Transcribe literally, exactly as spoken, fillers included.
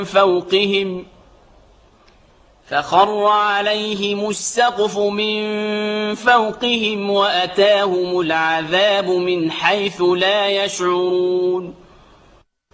فوقهم فخر عليهم السقف من فوقهم وأتاهم العذاب من حيث لا يشعرون